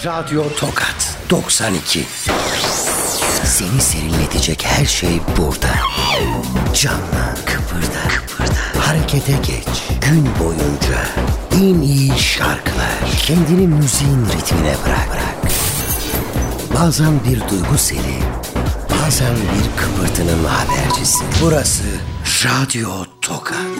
Radyo Tokat 92. Seni serinletecek her şey burada. Canla, kıpırda, harekete geç. Gün boyunca en iyi şarkılar. Kendini müziğin ritmine bırak. Bazen bir duygu seli, bazen bir kıpırtının habercisi. Burası Radyo Tokat.